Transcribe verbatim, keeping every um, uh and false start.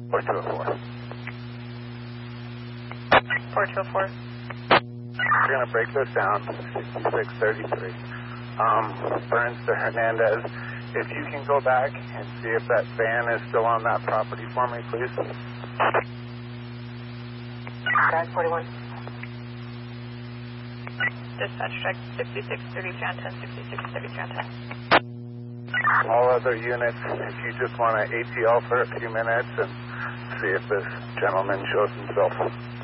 four two oh four. four two oh four. We're going to break this down, sixty-six thirty-three. Um, Burns to Hernandez. If you can go back and see if that van is still on that property for me, please. Guys, forty-one. Dispatch check sixty-six thirty-three on ten, sixty-six thirty-three on ten. All other units, if you just want to A T L for a few minutes and see if this gentleman shows himself.